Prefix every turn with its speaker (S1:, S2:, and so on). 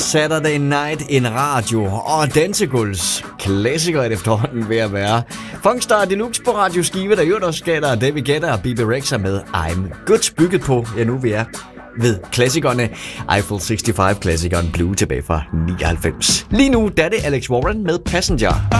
S1: Saturday Night, en radio og dansegulvs klassiker er det efterhånden ved at være. Funkstar Deluxe på Radio Skive, der jo også skatter David Guetta og Bebe Rexha med I'm Good, bygget på, ja nu vi er ved klassikerne. Eiffel 65-klassikeren Blue tilbage fra 99. Lige nu, der er det Alex Warren med Passenger.